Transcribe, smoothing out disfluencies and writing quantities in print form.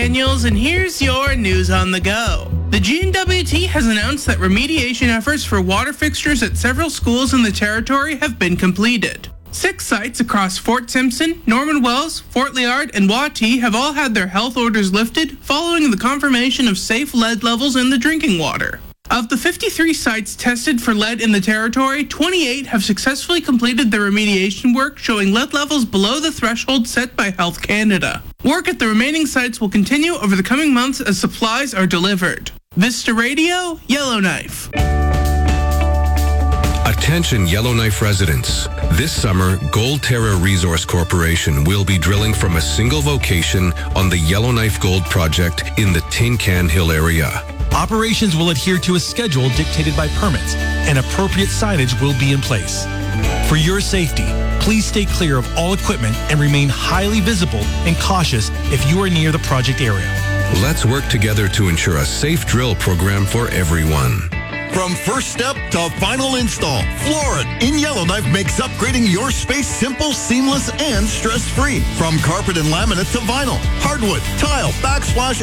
Daniels, and here's your news on the go. The GNWT has announced that remediation efforts for water fixtures at several schools in the territory have been completed. 6 sites across Fort Simpson, Norman Wells, Fort Liard, and Watee have all had their health orders lifted following the confirmation of safe lead levels in the drinking water. Of the 53 sites tested for lead in the territory, 28 have successfully completed their remediation work, showing lead levels below the threshold set by Health Canada. Work at the remaining sites will continue over the coming months as supplies are delivered. Vista Radio, Yellowknife. Attention Yellowknife residents. This summer, Gold Terra Resource Corporation will be drilling from a single location on the Yellowknife Gold Project in the Tin Can Hill area. Operations will adhere to a schedule dictated by permits, and appropriate signage will be in place. For your safety, please stay clear of all equipment and remain highly visible and cautious if you are near the project area. Let's work together to ensure a safe drill program for everyone. From first step to final install, Florid in Yellowknife makes upgrading your space simple, seamless, and stress-free. From carpet and laminate to vinyl, hardwood, tile, backsplash,